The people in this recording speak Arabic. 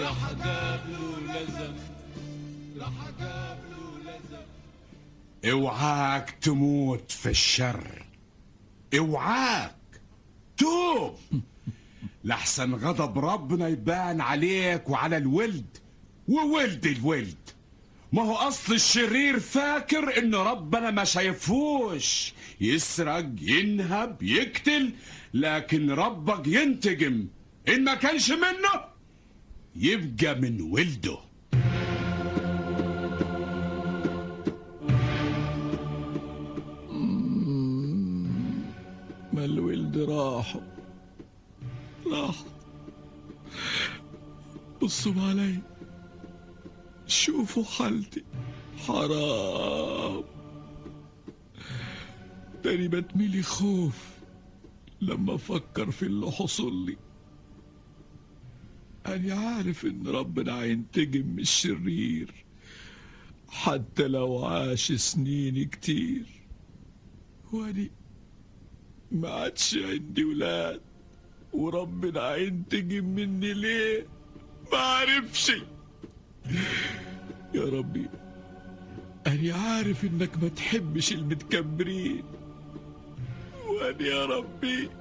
راح اقابله لزم، راح اقابله لزم. اوعاك تموت في الشر، اوعاك توب لحسن غضب ربنا يبان عليك وعلى الولد وولد الولد. ما هو اصل الشرير فاكر ان ربنا ما شايفوش، يسرق ينهب يقتل، لكن ربك ينتقم ان ما كانش منه يبقى من ولده. ما الولد راحوا. بصوا علي، شوفوا حالتي، حرام. تاني بتميلي خوف لما افكر في اللي حصل لي. انا عارف ان ربنا هينتقم من الشرير حتى لو عاش سنين كتير، واني ما عادش عندي ولاد، وربنا هينتقم مني ليه ما عارفش. يا ربي، أنا عارف إنك ما تحبش المتكبرين، وأنا يا ربي